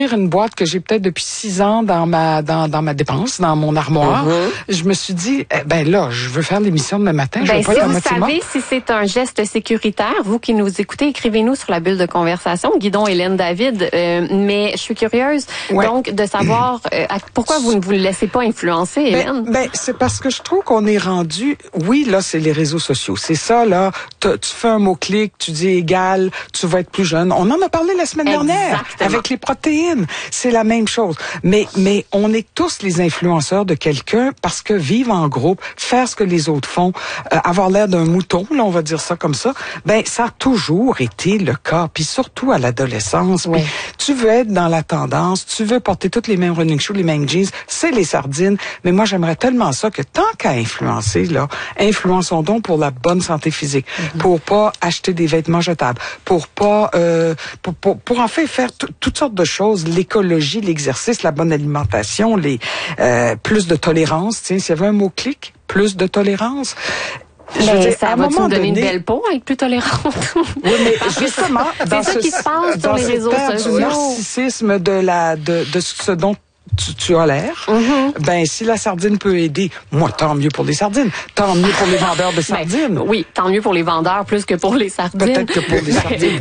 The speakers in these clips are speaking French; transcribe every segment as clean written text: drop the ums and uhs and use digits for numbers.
une boîte que j'ai peut-être depuis 6 ans dans ma dépense, dans mon armoire. Je me suis dit, ben là, je veux faire l'émission demain matin. Je veux pas si être à vous moitié savez mort. si c'est un geste sécuritaire, vous qui nous écoutez, écrivez-nous sur la bulle de conversation, Guidon, Hélène, David. Mais je suis curieuse, donc, de savoir pourquoi vous ne vous laissez pas influencer, Hélène? Ben, c'est parce que je trouve qu'on est rendu, oui, là, c'est les réseaux sociaux. C'est ça, là, tu fais un mot-clic, tu dis égal, tu vas être plus jeune. On en a parlé la semaine dernière avec les protéines. C'est la même chose. Mais on est tous les influenceurs de quelqu'un parce que vivre en groupe, faire ce que les autres font, avoir l'air d'un mouton, là, on va dire ça comme ça, ben, ça a toujours été le cas. Puis surtout à l'adolescence. Oui. Puis tu veux être dans la tendance, tu veux porter toutes les mêmes running shoes, les mêmes jeans, c'est les sardines. Mais moi, j'aimerais tellement ça que tant qu'à influencer, là, influençons donc pour la bonne santé physique, pour pas acheter des vêtements jetables, pour pas, pour en fait faire toutes sortes de choses, l'écologie, l'exercice, la bonne alimentation, plus de tolérance. Tiens, s'il y avait un mot-clic, plus de tolérance. Ça va nous donner une belle peau, être plus tolérante. Oui, mais justement, c'est ça qui se passe sur les réseaux sociaux. Du narcissisme de ce dont tu as l'air. Ben, si la sardine peut aider, moi, tant mieux pour les sardines. Tant mieux pour les vendeurs de sardines. Oui, tant mieux pour les vendeurs plus que pour les sardines. Peut-être que pour les sardines.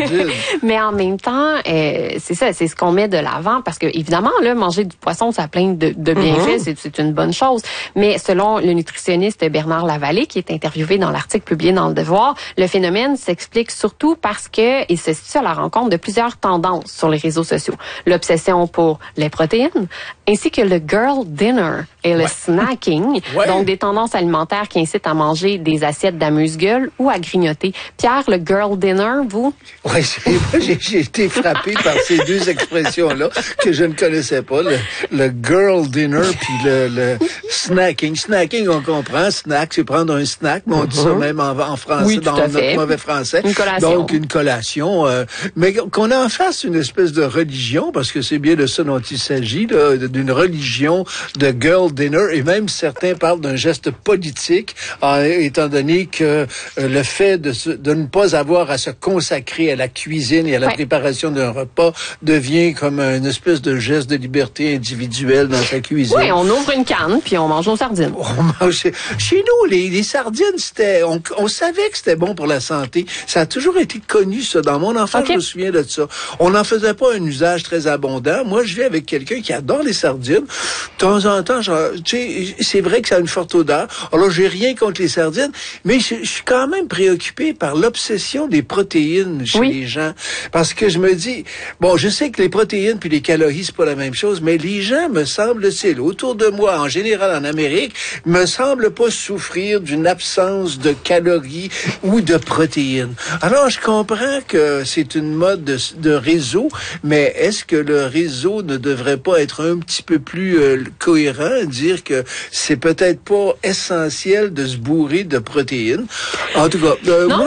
Mais en même temps, c'est ça, c'est ce qu'on met de l'avant parce que, évidemment, là, manger du poisson, ça a plein de bienfaits, c'est une bonne chose. Mais selon le nutritionniste Bernard Lavallée, qui est interviewé dans l'article publié dans Le Devoir, le phénomène s'explique surtout parce que il se situe à la rencontre de plusieurs tendances sur les réseaux sociaux. L'obsession pour les protéines, ainsi que le girl dinner et le snacking, donc des tendances alimentaires qui incitent à manger des assiettes d'amuse-gueule ou à grignoter. Pierre, le girl dinner, vous? Oui, j'ai été frappé par ces deux expressions-là que je ne connaissais pas, le girl dinner puis le snacking. Snacking, on comprend. Snack, c'est prendre un snack, mais on dit ça même en français, dans notre mauvais français. Une collation. Donc, une collation. Mais qu'on en fasse une espèce de religion, parce que c'est bien de ça dont il s'agit, d'une religion de girl dinner, et même certains parlent d'un geste politique, étant donné que le fait de ne pas avoir à se consacrer à la cuisine et à la préparation d'un repas devient comme une espèce de geste de liberté individuelle dans sa cuisine. Oui, on ouvre une canne puis on mange nos sardines. Chez nous, les sardines, on savait que c'était bon pour la santé. Ça a toujours été connu, ça. Dans mon enfance, je me souviens de ça. On n'en faisait pas un usage très abondant. Moi, je vis avec quelqu'un qui adore les sardines. De temps en temps, c'est vrai que ça a une forte odeur. Alors, j'ai rien contre les sardines, mais je suis quand même préoccupé par l'obsession des protéines chez les gens. Parce que je me dis, bon, je sais que les protéines puis les calories, c'est pas la même chose, mais les gens, me semble-t-il, autour de moi, en général en Amérique, me semblent pas souffrir d'une absence de calories ou de protéines. Alors, je comprends que c'est une mode de réseau, mais est-ce que le réseau ne devrait pas être un petit peu plus cohérent, dire que c'est peut-être pas essentiel de se bourrer de protéines. En tout cas,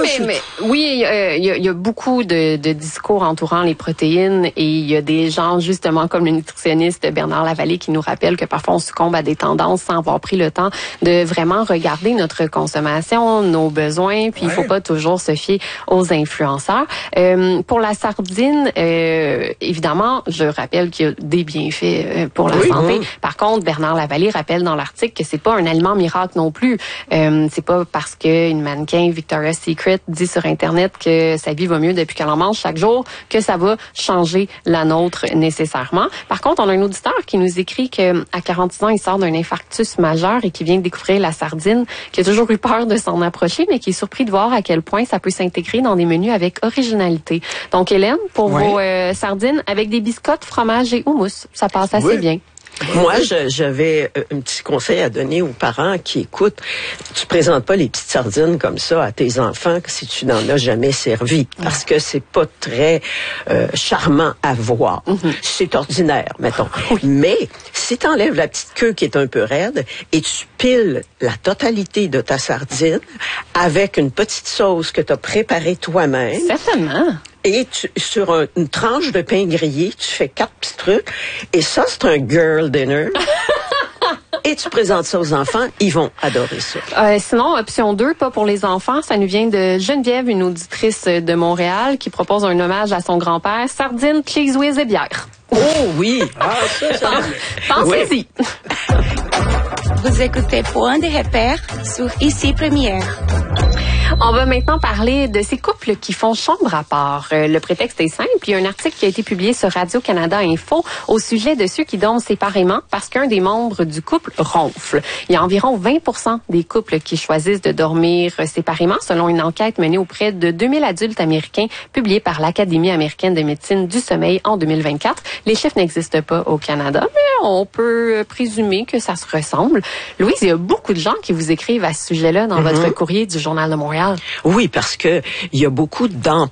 oui, il y a beaucoup de discours entourant les protéines et il y a des gens, justement, comme le nutritionniste Bernard Lavallée, qui nous rappelle que parfois on succombe à des tendances sans avoir pris le temps de vraiment regarder notre consommation, nos besoins, puis il faut pas toujours se fier aux influenceurs. Pour la sardine, évidemment, je rappelle qu'il y a des bienfaits pour la santé. Par contre, Bernard Lavallée rappelle dans l'article que c'est pas un aliment miracle non plus. C'est pas parce que une mannequin Victoria's Secret dit sur Internet que sa vie va mieux depuis qu'elle en mange chaque jour que ça va changer la nôtre nécessairement. Par contre, on a un auditeur qui nous écrit que à 46 ans, il sort d'un infarctus majeur et qui vient de découvrir la sardine, qui a toujours eu peur de s'en approcher, mais qui est surpris de voir à quel point ça peut s'intégrer dans des menus avec originalité. Donc, Hélène, pour vos sardines, avec des biscottes, fromage et houmous, ça passe assez bien. Moi, j'avais un petit conseil à donner aux parents qui écoutent. Tu présentes pas les petites sardines comme ça à tes enfants si tu n'en as jamais servi, parce que c'est pas très charmant à voir. C'est ordinaire, mettons. Mais si tu enlèves la petite queue qui est un peu raide et tu piles la totalité de ta sardine avec une petite sauce que tu as préparée toi-même. Certainement. Et sur une tranche de pain grillé, tu fais 4 petits trucs. Et ça, c'est un girl dinner. Et tu présentes ça aux enfants, ils vont adorer ça. Sinon, option 2, pas pour les enfants, ça nous vient de Geneviève, une auditrice de Montréal, qui propose un hommage à son grand-père. Sardines, cheese whiz et bière. Oh oui! Ah, ça Pensez-y. Vous écoutez Point de repère sur Ici Première. On va maintenant parler de ces couples qui font chambre à part. Le prétexte est simple. Il y a un article qui a été publié sur Radio-Canada Info au sujet de ceux qui dorment séparément parce qu'un des membres du couple ronfle. Il y a environ 20% des couples qui choisissent de dormir séparément, selon une enquête menée auprès de 2000 adultes américains publiée par l'Académie américaine de médecine du sommeil en 2024. Les chiffres n'existent pas au Canada, mais on peut présumer que ça se ressemble. Louise, il y a beaucoup de gens qui vous écrivent à ce sujet-là dans votre courrier du Journal de Montréal. Oui, parce que il y a beaucoup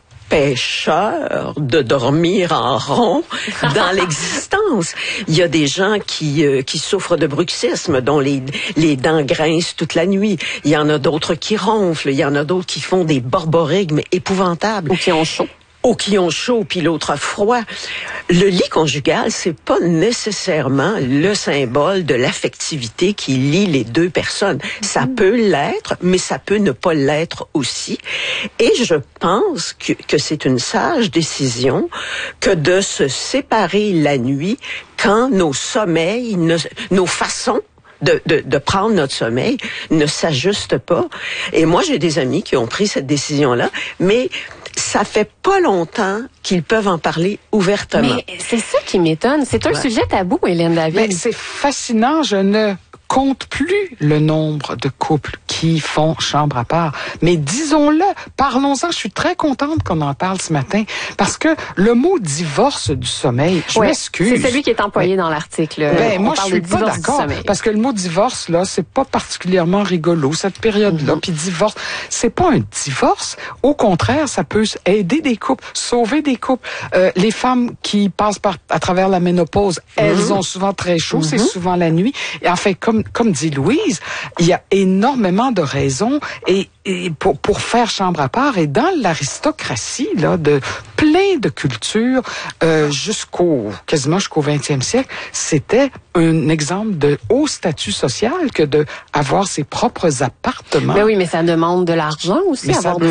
d'empêcheurs de dormir en rond dans l'existence. Il y a des gens qui souffrent de bruxisme, dont les dents grincent toute la nuit. Il y en a d'autres qui ronflent. Il y en a d'autres qui font des borborigmes épouvantables. Ou qui ont chaud. Ou qui ont chaud, puis l'autre a froid. Le lit conjugal, c'est pas nécessairement le symbole de l'affectivité qui lie les deux personnes. Ça peut l'être, mais ça peut ne pas l'être aussi. Et je pense que c'est une sage décision que de se séparer la nuit quand nos sommeils, nos façons de prendre notre sommeil ne s'ajustent pas. Et moi, j'ai des amis qui ont pris cette décision-là, mais ça fait pas longtemps qu'ils peuvent en parler ouvertement. Mais c'est ça qui m'étonne. C'est un sujet tabou, Hélène David. Mais c'est fascinant. Je ne compte plus le nombre de couples qui font chambre à part. Mais disons-le, parlons-en. Je suis très contente qu'on en parle ce matin parce que le mot divorce du sommeil, je m'excuse. C'est celui qui est employé dans l'article. Moi, je suis pas d'accord parce que le mot divorce, là, c'est pas particulièrement rigolo, cette période-là. Puis divorce, c'est pas un divorce. Au contraire, ça peut aider des couples, sauver des couples. Les femmes qui passent à travers la ménopause, elles ont souvent très chaud, c'est souvent la nuit. Et en fait, comme dit Louise, il y a énormément de raisons et pour faire chambre à part. Et dans l'aristocratie, là, de plein de cultures, quasiment jusqu'au 20e siècle, c'était un exemple de haut statut social que de avoir ses propres appartements. Ben oui, mais ça demande de l'argent aussi,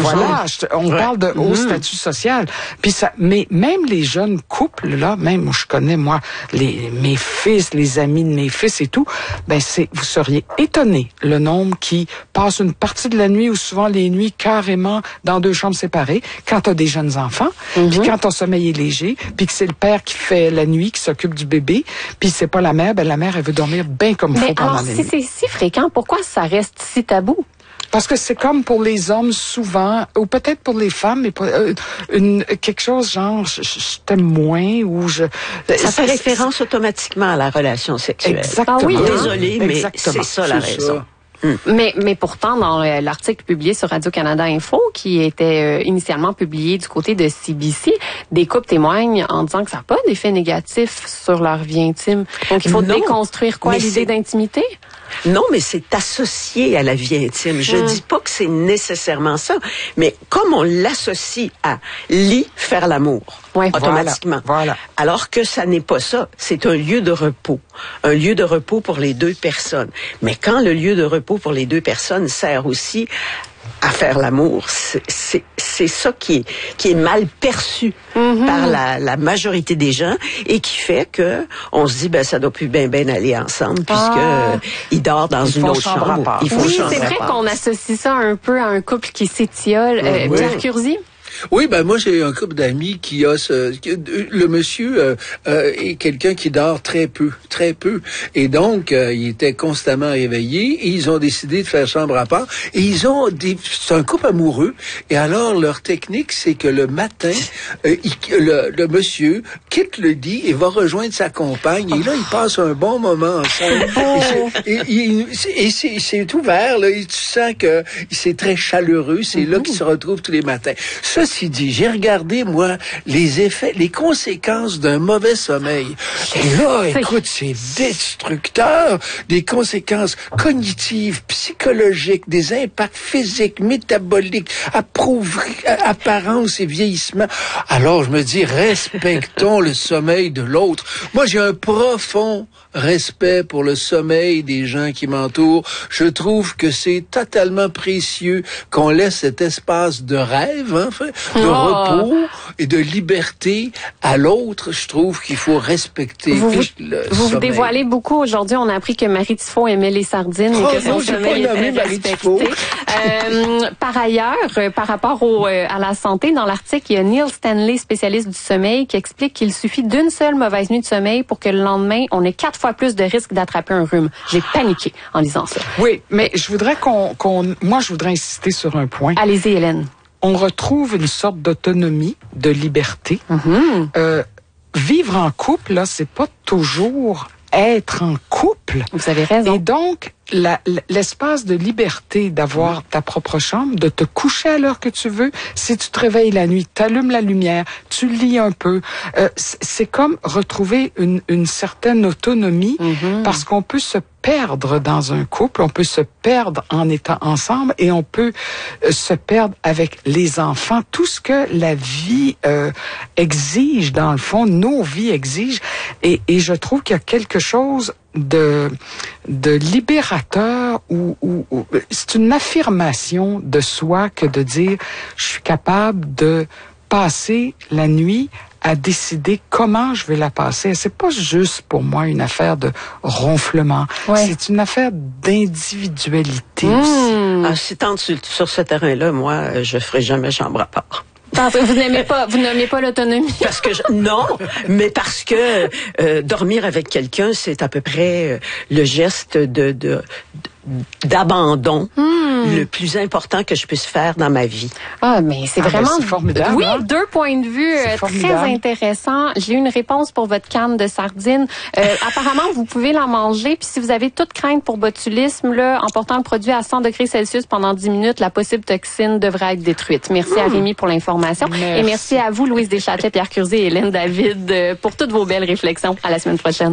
on parle de haut statut social. Puis mais même les jeunes couples, là, même je connais, moi, mes fils, les amis de mes fils et tout, vous seriez étonnés le nombre qui passent une partie de la nuit ou souvent les nuits carrément dans 2 chambres séparées quand t'as des jeunes enfants, puis quand ton sommeil est léger, puis que c'est le père qui fait la nuit, qui s'occupe du bébé, puis c'est pas la mère, la mère elle veut dormir bien comme il faut pendant la nuit. Mais alors, si c'est si fréquent, pourquoi ça reste si tabou? Parce que c'est comme pour les hommes souvent, ou peut-être pour les femmes, mais quelque chose genre je t'aime moins ou ça fait référence automatiquement à la relation sexuelle. Exactement. Ah oui, désolé, mais c'est ça la raison. Mais pourtant, dans l'article publié sur Radio-Canada Info, qui était initialement publié du côté de CBC, des couples témoignent en disant que ça n'a pas d'effet négatif sur leur vie intime. Donc, il faut déconstruire l'idée d'intimité? Non, mais c'est associé à la vie intime. Je dis pas que c'est nécessairement ça, mais comme on l'associe à faire l'amour, automatiquement. Voilà. Alors que ça n'est pas ça. C'est un lieu de repos. Un lieu de repos pour les deux personnes. Mais quand le lieu de repos pour les deux personnes sert aussi à faire l'amour, c'est ça qui est mal perçu par la majorité des gens et qui fait que on se dit ça doit plus bien aller ensemble puisque il dort dans une autre chambre. Oui, c'est vrai qu'on associe ça un peu à un couple qui s'étiole. Pierre Curzi? Oui, moi j'ai un couple d'amis qui a le monsieur est quelqu'un qui dort très peu. Et donc il était constamment réveillé et ils ont décidé de faire chambre à part et c'est un couple amoureux et alors leur technique c'est que le matin le monsieur quitte le lit et va rejoindre sa compagne et là ils passent un bon moment ensemble. Et c'est ouvert là, et tu sens que c'est très chaleureux, c'est là qu'ils se retrouvent tous les matins. Ceci dit, j'ai regardé, moi, les conséquences d'un mauvais sommeil. Et là, écoute, c'est destructeur. Des conséquences cognitives, psychologiques, des impacts physiques, métaboliques, apparence et vieillissement. Alors, je me dis, respectons le sommeil de l'autre. Moi, j'ai un profond respect pour le sommeil des gens qui m'entourent. Je trouve que c'est totalement précieux qu'on laisse cet espace de rêve, de repos et de liberté à l'autre. Je trouve qu'il faut respecter vous dévoilez beaucoup aujourd'hui. On a appris que Marie Tifo aimait les sardines et que son sommeil était respecté. Par ailleurs, par rapport à la santé, dans l'article, il y a Neil Stanley, spécialiste du sommeil, qui explique qu'il suffit d'une seule mauvaise nuit de sommeil pour que le lendemain, on ait 4 fois plus de risques d'attraper un rhume. J'ai paniqué en lisant ça. Oui, mais je voudrais moi, je voudrais insister sur un point. Allez-y, Hélène. On retrouve une sorte d'autonomie, de liberté. Vivre en couple, là, c'est pas toujours être en couple. Vous avez raison. Et donc, l'espace de liberté d'avoir ta propre chambre, de te coucher à l'heure que tu veux, si tu te réveilles la nuit, tu allumes la lumière, tu lis un peu, c'est comme retrouver une certaine autonomie parce qu'on peut se perdre dans un couple, on peut se perdre en étant ensemble et on peut se perdre avec les enfants. Tout ce que la vie exige, dans le fond, nos vies exigent. Et je trouve qu'il y a quelque chose de libérateur ou c'est une affirmation de soi que de dire je suis capable de passer la nuit à décider comment je vais la passer. C'est pas juste pour moi une affaire de ronflement. Ouais. C'est une affaire d'individualité aussi. Ah, si tant sur ce terrain-là, moi, je ferai jamais chambre à part. Vous n'aimez pas l'autonomie. Parce que non, mais parce que dormir avec quelqu'un, c'est à peu près le geste d'abandon le plus important que je puisse faire dans ma vie. Ah, mais c'est vraiment c'est formidable. Oui, 2 points de vue très intéressants. J'ai une réponse pour votre canne de sardines. Apparemment, vous pouvez la manger, puis si vous avez toute crainte pour botulisme, là, en portant le produit à 100 degrés Celsius pendant 10 minutes, la possible toxine devrait être détruite. Merci à Rémi pour l'information. Et merci à vous, Louise Deschâtelet, Pierre Curzé et Hélène David, pour toutes vos belles réflexions. À la semaine prochaine.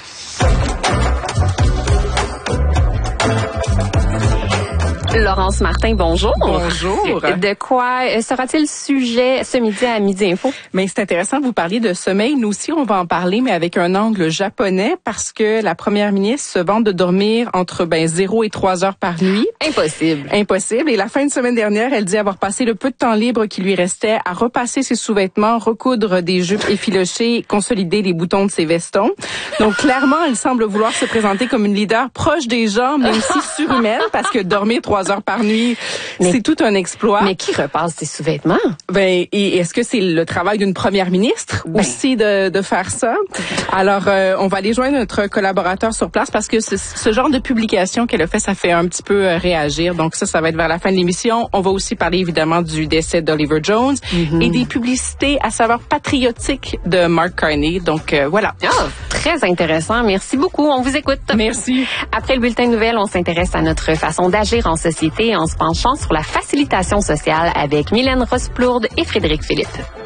Laurence Martin, bonjour. Bonjour. De quoi sera-t-il sujet ce midi à Midi Info? Mais c'est intéressant que vous parliez de sommeil. Nous aussi, on va en parler, mais avec un angle japonais, parce que la première ministre se vante de dormir entre 0 et 3 heures par nuit. Impossible. Impossible. Et la fin de semaine dernière, elle dit avoir passé le peu de temps libre qui lui restait à repasser ses sous-vêtements, recoudre des jupes effilochées, consolider les boutons de ses vestons. Donc, clairement, elle semble vouloir se présenter comme une leader proche des gens, mais aussi surhumaine, parce que dormir 3 heures par nuit, c'est tout un exploit. Mais qui repasse ses sous-vêtements? Et est-ce que c'est le travail d'une première ministre aussi de faire ça? Alors, on va aller joindre notre collaborateur sur place parce que ce genre de publication qu'elle a fait, ça fait un petit peu réagir. Donc ça va être vers la fin de l'émission. On va aussi parler évidemment du décès d'Oliver Jones et des publicités à saveur patriotique de Mark Carney. Donc voilà. Oh, très intéressant. Merci beaucoup. On vous écoute. Merci. Après le bulletin de nouvelles, on s'intéresse à notre façon d'agir en société en se penchant sur la facilitation sociale avec Mylène Rosplourde et Frédéric Philippe.